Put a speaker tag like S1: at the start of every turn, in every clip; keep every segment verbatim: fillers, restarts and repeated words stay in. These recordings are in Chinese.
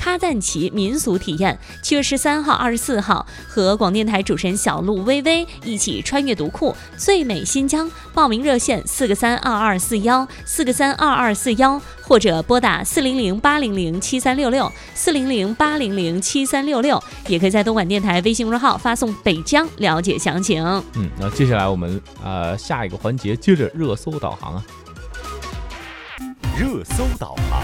S1: 哈赞旗民俗体验，七月十三号、二十四号和广电台主持人小鹿、微微一起穿越独库最美新疆。报名热线四个三二二四幺四个三二二四幺，或者拨打四零零八零零七三六六四零零八零零七三六六，也可以在东莞电台微信公众号发送北疆了解详情。
S2: 嗯，那接下来我们呃下一个环节，接着热搜导航啊。
S3: 热搜导航。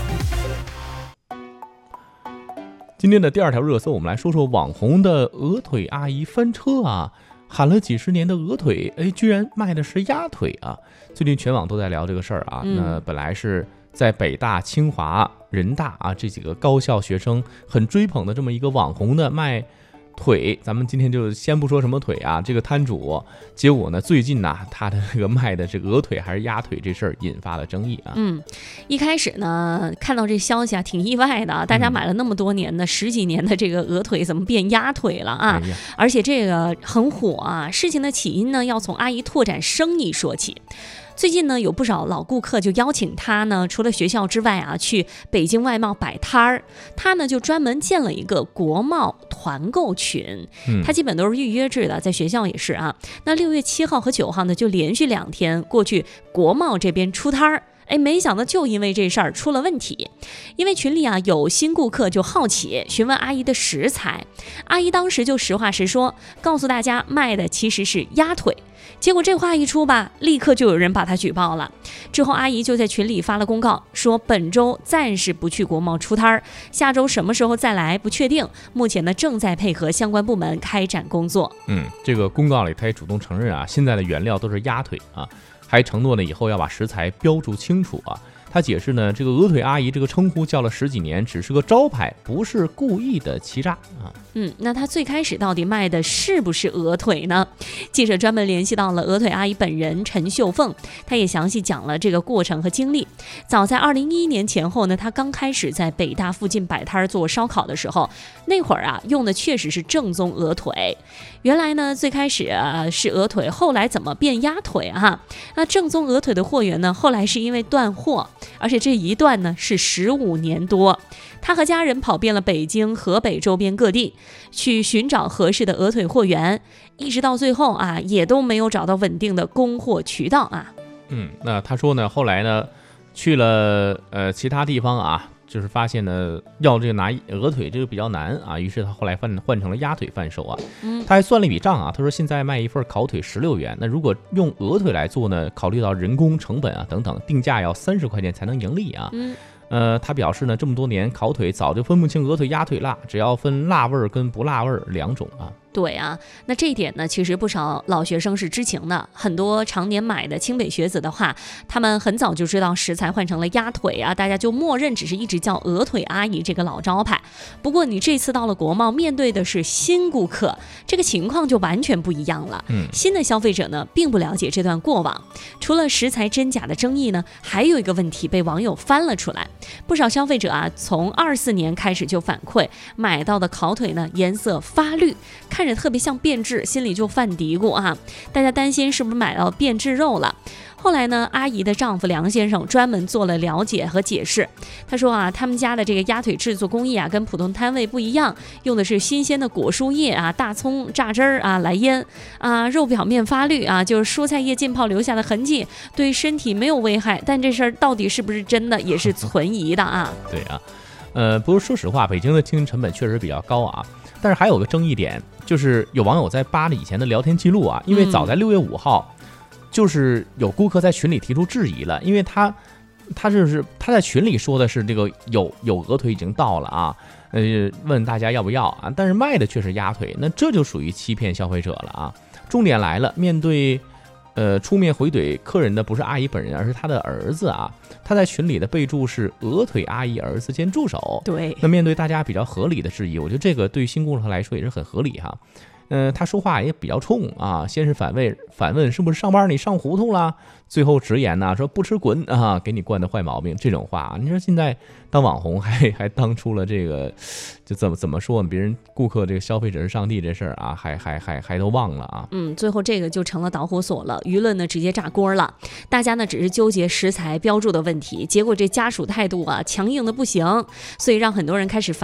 S2: 今天的第二条热搜，我们来说说网红的鹅腿阿姨翻车啊！喊了几十年的鹅腿，哎，居然卖的是鸭腿啊！最近全网都在聊这个事儿啊。
S1: 嗯、
S2: 那本来是在北大、清华、人大啊这几个高校学生很追捧的这么一个网红的卖腿，咱们今天就先不说什么腿啊，这个摊主，结果呢，最近呢、啊，他的这个卖的这个鹅腿还是鸭腿这事儿引发了争议啊。
S1: 嗯，一开始呢，看到这消息啊，挺意外的，大家买了那么多年的、嗯、十几年的这个鹅腿，怎么变鸭腿了啊？哎、而且这个很火啊。事情的起因呢，要从阿姨拓展生意说起。最近呢，有不少老顾客就邀请他呢，除了学校之外啊，去北京外贸摆摊儿。他呢就专门建了一个国贸团购群，
S2: 嗯、
S1: 他基本都是预约制的，在学校也是啊。那六月七号和九号呢，就连续两天过去国贸这边出摊儿。哎，没想到就因为这事儿出了问题，因为群里啊有新顾客就好奇询问阿姨的食材，阿姨当时就实话实说，告诉大家卖的其实是鸭腿。结果这话一出吧，立刻就有人把她举报了。之后阿姨就在群里发了公告，说本周暂时不去国贸出摊儿，下周什么时候再来不确定。目前呢正在配合相关部门开展工作。
S2: 嗯，这个公告里他也主动承认啊，现在的原料都是鸭腿啊。还承诺呢，以后要把食材标注清楚啊。他解释呢，这个鹅腿阿姨这个称呼叫了十几年，只是个招牌，不是故意的欺诈啊。
S1: 嗯，那他最开始到底卖的是不是鹅腿呢？记者专门联系到了鹅腿阿姨本人陈秀凤，她也详细讲了这个过程和经历。早在二零一一年前后呢，她刚开始在北大附近摆摊做烧烤的时候，那会儿啊用的确实是正宗鹅腿。原来呢，最开始啊是鹅腿，后来怎么变鸭腿啊？那正宗鹅腿的货源呢，后来是因为断货，而且这一断呢是十五年多。他和家人跑遍了北京、河北周边各地，去寻找合适的鹅腿货源，一直到最后啊，也都没有找到稳定的供货渠道啊。
S2: 嗯，那他说呢，后来呢，去了呃其他地方啊，就是发现呢，要这个拿鹅腿这个比较难啊，于是他后来换换成了鸭腿贩售啊。
S1: 嗯，
S2: 他还算了一笔账啊，他说现在卖一份烤腿十六元，那如果用鹅腿来做呢，考虑到人工成本啊等等，定价要三十块钱才能盈利啊。
S1: 嗯。
S2: 呃，他表示呢，这么多年烤腿早就分不清鹅腿、鸭腿辣，只要分辣味儿跟不辣味儿两种啊。
S1: 对啊，那这一点呢，其实不少老学生是知情的。很多常年买的清北学子的话，他们很早就知道食材换成了鸭腿啊，大家就默认只是一直叫鹅腿阿姨这个老招牌。不过你这次到了国贸，面对的是新顾客，这个情况就完全不一样了。
S2: 嗯，
S1: 新的消费者呢，并不了解这段过往。除了食材真假的争议呢，还有一个问题被网友翻了出来。不少消费者啊，从二四年开始就反馈，买到的烤腿呢，颜色发绿，看着特别像变质，心里就犯嘀咕啊，大家担心是不是买到变质肉了。后来呢，阿姨的丈夫梁先生专门做了了解和解释。他说啊，他们家的这个鸭腿制作工艺啊，跟普通摊位不一样，用的是新鲜的果蔬叶啊、大葱榨汁儿啊来腌啊，肉表面发绿啊，就是蔬菜叶浸泡留下的痕迹，对身体没有危害。但这事儿到底是不是真的，也是存疑的啊。
S2: 对啊，呃，不过说实话，北京的经营成本确实比较高啊。但是还有个争议点，就是有网友在扒了以前的聊天记录啊，因为早在六月五号。嗯，就是有顾客在群里提出质疑了，因为他他就是他在群里说的是这个有有鹅腿已经到了啊，呃，问大家要不要啊，但是卖的却是鸭腿，那这就属于欺骗消费者了啊。重点来了，面对呃出面回怼客人的不是阿姨本人，而是他的儿子啊，他在群里的备注是鹅腿阿姨儿子兼助手。
S1: 对，
S2: 那面对大家比较合理的质疑，我觉得这个对于新顾客来说也是很合理哈。呃，他说话也比较冲啊，先是反问反问是不是上班你上糊涂了，最后直言呐、啊、说不吃滚啊，给你惯的坏毛病，这种话，你说现在当网红还还当出了这个，就怎么怎么说呢？别人顾客这个消费者是上帝这事儿啊，还还还还都忘了啊。
S1: 嗯，最后这个就成了导火索了，舆论呢直接炸锅了，大家呢只是纠结食材标注的问题，结果这家属态度啊强硬的不行，所以让很多人开始反。